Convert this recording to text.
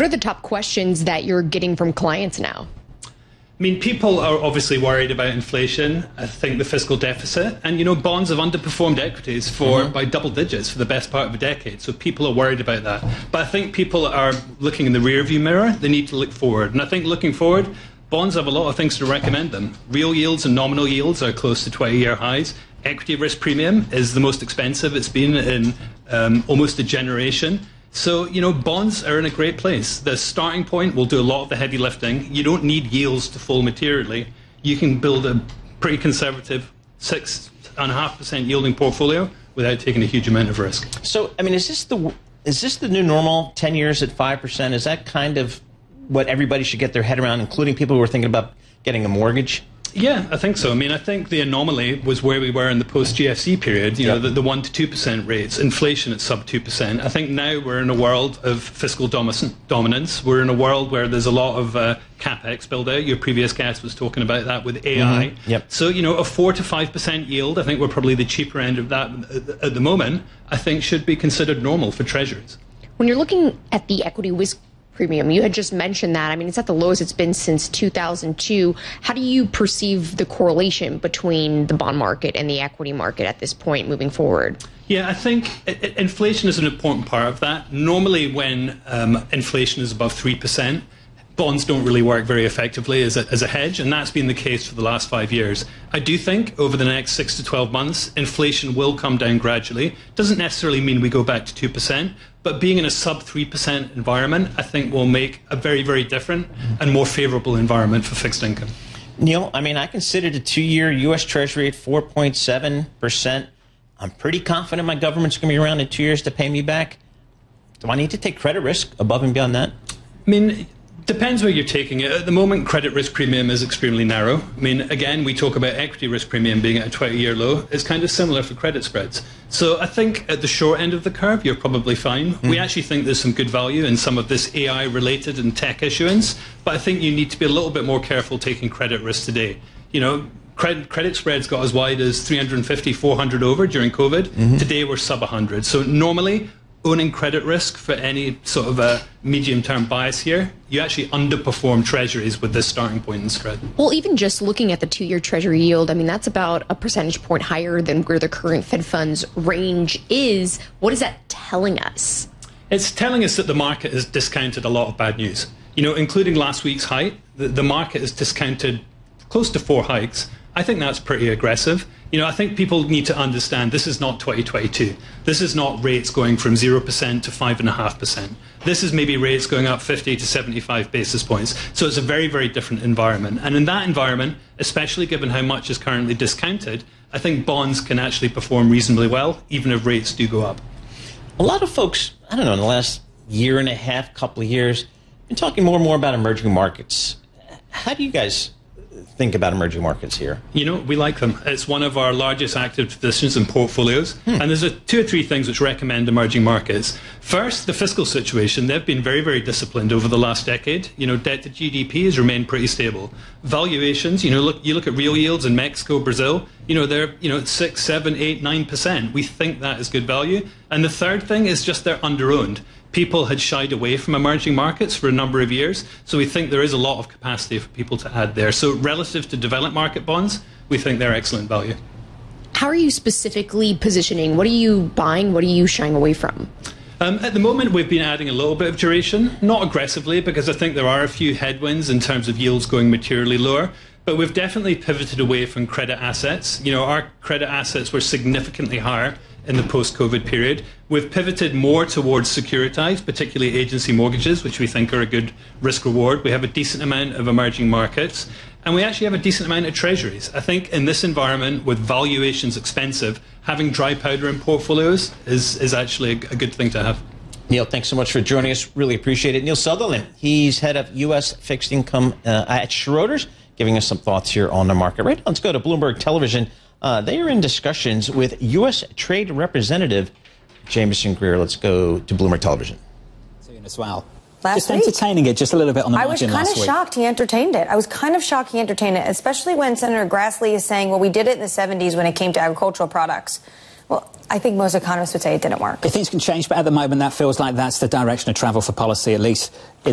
are the top questions that you're getting from clients now? I mean, people are obviously worried about inflation, I think the fiscal deficit, and, bonds have underperformed equities by double digits for the best part of a decade, so people are worried about that. But I think people are looking in the rearview mirror. They need to look forward, and I think looking forward, bonds have a lot of things to recommend them. Real yields and nominal yields are close to 20-year highs. Equity risk premium is the most expensive it's been in almost a generation. So, bonds are in a great place. The starting point will do a lot of the heavy lifting. You don't need yields to fall materially. You can build a pretty conservative 6.5% yielding portfolio without taking a huge amount of risk. So, I mean, is this the new normal, 10 years at 5%? Is that kind of what everybody should get their head around, including people who are thinking about getting a mortgage? Yeah, I think so. I mean, I think the anomaly was where we were in the post-GFC period, the 1 to 2% rates, inflation at sub 2%. I think now we're in a world of fiscal dominance. We're in a world where there's a lot of capex build out. Your previous guest was talking about that with AI. Yep. So, a 4 to 5% yield, I think we're probably the cheaper end of that at the moment, I think should be considered normal for treasuries. When you're looking at the equity risk premium, you had just mentioned that. I mean, it's at the lowest it's been since 2002. How do you perceive the correlation between the bond market and the equity market at this point moving forward? Yeah, I think inflation is an important part of that. Normally when inflation is above 3%, bonds don't really work very effectively as a hedge, and that's been the case for the last 5 years. I do think over the next 6 to 12 months, inflation will come down gradually. Doesn't necessarily mean we go back to 2%, but being in a sub 3% environment, I think will make a very, very different and more favorable environment for fixed income. Neil, I mean, I considered a 2-year U.S. Treasury at 4.7%. I'm pretty confident my government's going to be around in 2 years to pay me back. Do I need to take credit risk above and beyond that? I mean, depends where you're taking it. At the moment, credit risk premium is extremely narrow. I mean, again, we talk about equity risk premium being at a 20-year low. It's kind of similar for credit spreads. So I think at the short end of the curve, you're probably fine. We actually think there's some good value in some of this AI-related and tech issuance, but I think you need to be a little bit more careful taking credit risk today. Credit spreads got as wide as 350, 400 over during COVID. Today, we're sub 100. So normally, owning credit risk for any sort of a medium-term bias here, you actually underperform treasuries with this starting point in spread. Well, even just looking at the 2-year treasury yield, I mean, that's about a percentage point higher than where the current Fed funds range is. What is that telling us? It's telling us that the market has discounted a lot of bad news. Including last week's hike, the market has discounted close to 4 hikes. I think that's pretty aggressive. I think people need to understand this is not 2022. This is not rates going from 0% to 5.5%. This is maybe rates going up 50 to 75 basis points. So it's a very, very different environment. And in that environment, especially given how much is currently discounted, I think bonds can actually perform reasonably well, even if rates do go up. A lot of folks, I don't know, in the last year and a half, couple of years, been talking more and more about emerging markets. How do you guys think about emerging markets here? We like them. It's one of our largest active positions in portfolios. And there's 2 or 3 things which recommend emerging markets. First, the fiscal situation. They've been very, very disciplined over the last decade. Debt to GDP has remained pretty stable. Valuations, you look at real yields in Mexico, Brazil, they're 6, 7, 8, 9%. We think that is good value. And the third thing is just they're under-owned. People had shied away from emerging markets for a number of years, so we think there is a lot of capacity for people to add there. So relative to developed market bonds, we think they're excellent value. How are you specifically positioning? What are you buying? What are you shying away from? At the moment, we've been adding a little bit of duration, not aggressively, because I think there are a few headwinds in terms of yields going materially lower. But we've definitely pivoted away from credit assets. Our credit assets were significantly higher in the post-COVID period. We've pivoted more towards securitized, particularly agency mortgages, which we think are a good risk reward. We have a decent amount of emerging markets, and we actually have a decent amount of treasuries. I think in this environment, with valuations expensive, having dry powder in portfolios is actually a good thing to have. Neil, thanks so much for joining us. Really appreciate it. Neil Sutherland, he's head of U.S. fixed income at Schroders, giving us some thoughts here on the market. Right, let's go to Bloomberg Television. They are in discussions with U.S. Trade Representative Jamieson Greer. Let's go to Bloomberg Television. As well. Just entertaining it just a little bit on the margin last week. I was kind of shocked he entertained it. I was kind of shocked he entertained it, especially when Senator Grassley is saying, well, we did it in the 70s when it came to agricultural products. Well, I think most economists would say it didn't work. Things can change, but at the moment that feels like that's the direction of travel for policy, at least in